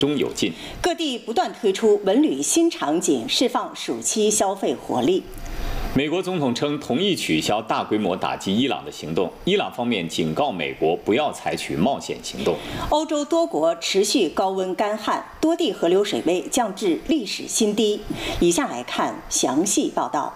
中有进。 各地不断推出文旅新场景，释放暑期消费活力。 美国总统称同意取消大规模打击伊朗的行动，伊朗方面警告美国不要采取冒险行动。 欧洲多国持续高温干旱，多地河流水位降至历史新低。以下来看详细报道。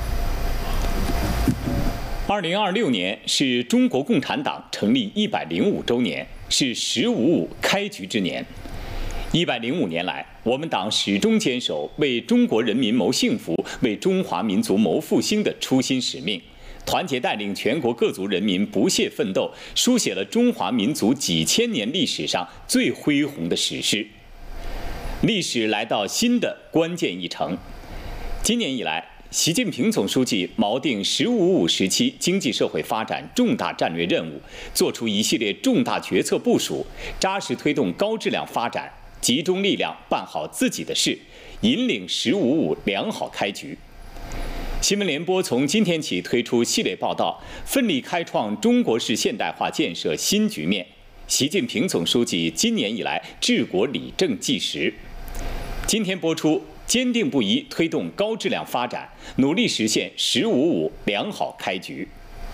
2026年是中国共产党成立105周年，是“15·5”开局之年。105年来，我们党始终坚守为中国人民谋幸福、为中华民族谋复兴的初心使命，团结带领全国各族人民不懈奋斗，书写了中华民族几千年历史上最恢宏的史诗。历史来到新的关键一程。今年以来，习近平总书记锚定“15·5”时期经济社会发展重大战略任务，作出一系列重大决策部署，扎实推动高质量发展，集中力量办好自己的事，引领“15·5”良好开局。新闻联播从今天起推出系列报道，奋力开创中国式现代化建设新局面。习近平总书记今年以来治国理政纪实。今天播出，坚定不移推动高质量发展，努力实现“15·5”良好开局。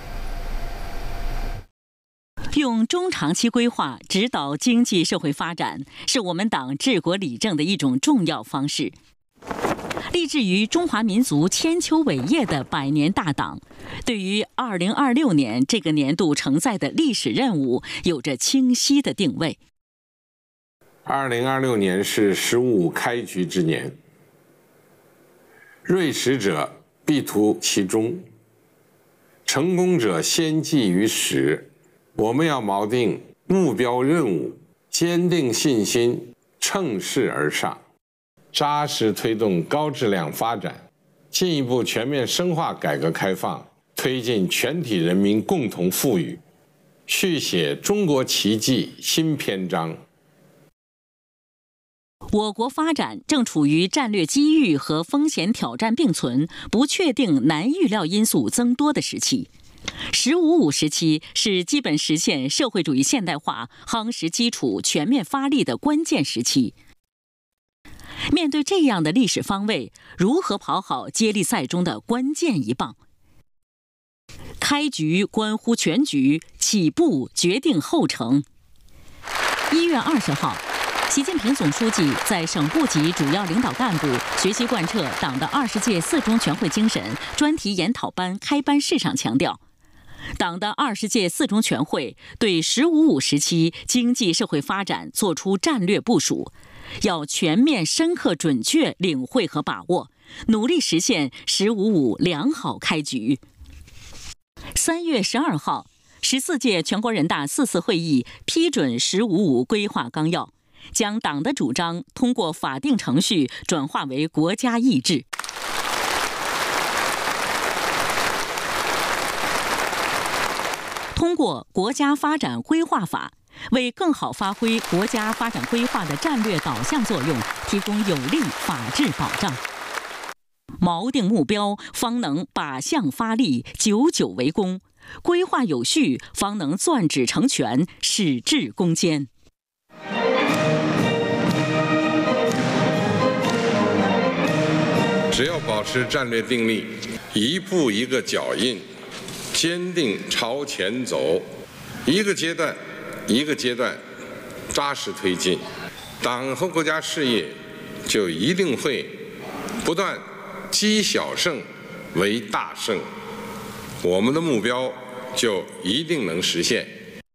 用中长期规划指导经济社会发展，是我们党治国理政的一种重要方式。立志于中华民族千秋伟业的百年大党，对于2026年这个年度承载的历史任务有着清晰的定位。 2026年是“15·5”开局之年，锐实者必图其中，成功者先记于始。我们要锚定目标任务，坚定信心，乘势而上，扎实推动高质量发展，进一步全面深化改革开放，推进全体人民共同富裕，续写中国奇迹新篇章。 我国发展正处于战略机遇和风险挑战并存、不确定难预料因素增多的时期。“15·5”时期是基本实现社会主义现代化、夯实基础、全面发力的关键时期。面对这样的历史方位，如何跑好接力赛中的关键一棒？开局关乎全局，起步决定后程。1月20号，习近平总书记在省部级主要领导干部学习贯彻党的20届四中全会精神专题研讨班开班式上强调，党的20届四中全会对“15·5”时期经济社会发展作出战略部署，要全面、深刻、准确领会和把握，努力实现“15·5”良好开局。3月12号，14届全国人大4次会议批准“15·5”规划纲要，将党的主张通过法定程序转化为国家意志。通过《国家发展规划法》，为更好发挥国家发展规划的战略导向作用提供有力法治保障。锚定目标，方能靶向发力，久久为功；规划有序，方能攥指成拳，矢志攻坚。 只要保持战略定力，一步一个脚印，坚定朝前走，一个阶段一个阶段扎实推进，党和国家事业就一定会不断积小胜为大胜，我们的目标就一定能实现。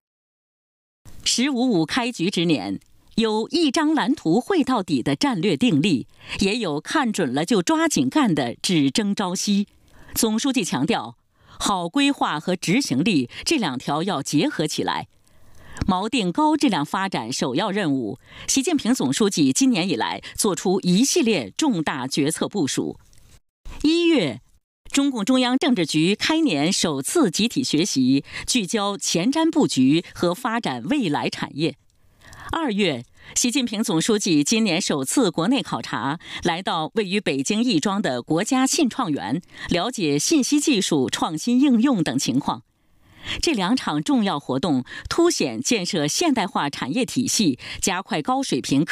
“15·5”开局之年，有一张蓝图绘到底的战略定力，也有看准了就抓紧干的只争朝夕。总书记强调，好规划和执行力这两条要结合起来。锚定高质量发展首要任务，习近平总书记今年以来作出一系列重大决策部署。1月，中共中央政治局开年首次集体学习，聚焦前瞻布局和发展未来产业。2月，习近平总书记今年首次国内考察，来到位于北京亦庄的国家信创园，了解信息技术创新应用等情况。这两场重要活动凸显建设现代化产业体系、加快高水平